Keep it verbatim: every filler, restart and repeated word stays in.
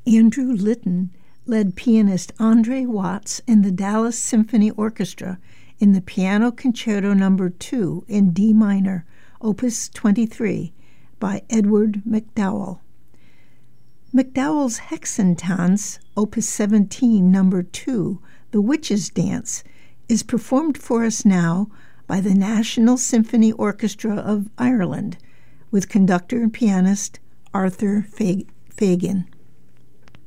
Andrew Litton led pianist Andre Watts and the Dallas Symphony Orchestra in the Piano Concerto Number two in D minor, Opus twenty-three, by Edward McDowell. McDowell's Hexentanz, Opus seventeen, Number two, The Witch's Dance, is performed for us now by the National Symphony Orchestra of Ireland, with conductor and pianist Arthur Fagan.